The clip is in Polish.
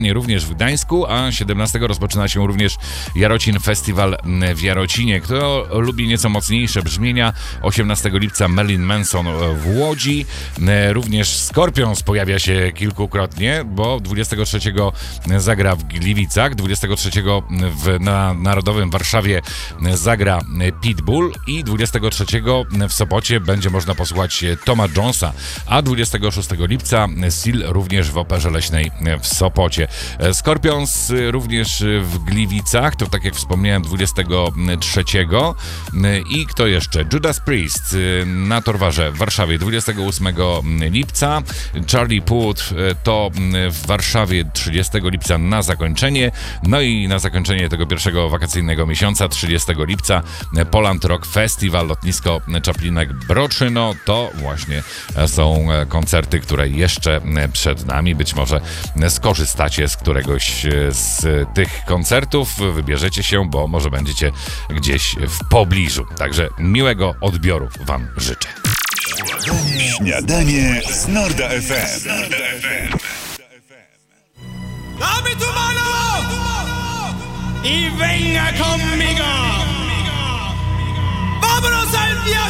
również w Gdańsku, a 17 rozpoczyna się również Jarocin Festiwal w Jarocinie. Kto lubi nieco mocniejsze brzmienia, 18 lipca Marilyn Manson w Łodzi. Również Scorpions pojawia się kilkukrotnie, bo 23 zagra w Gliwicach, 23 na Narodowym w Warszawie zagra Pitbull i 23 w Sopocie będzie można posłuchać Toma Jonesa, a 26 lipca Seal również w Operze Leśnej w Sopocie. Scorpions również w Gliwicach, to tak jak wspomniałem 23 i kto jeszcze? Judas Priest na Torwarze w Warszawie 28 lipca, Charlie Puth to w Warszawie 30 lipca na zakończenie, no i na zakończenie tego pierwszego wakacyjnego miesiąca 30 lipca Poland Rock Festival, lotnisko Czaplinek Broczyno. To właśnie są koncerty, które jeszcze przed nami. Być może skorzystacie z któregoś z tych koncertów, wybierzecie się, bo może będziecie gdzieś w pobliżu. Także miłego odbioru Wam życzę. Śniadanie z Norda FM. Dame tu mano y venga conmigo. Vámonos al viaje.